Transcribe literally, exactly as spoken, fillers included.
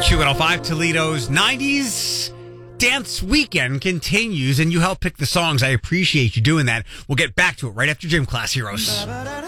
Q one oh five Toledo's nineties dance weekend continues, and you help pick the songs. I appreciate you doing that. We'll get back to it right after Gym Class Heroes.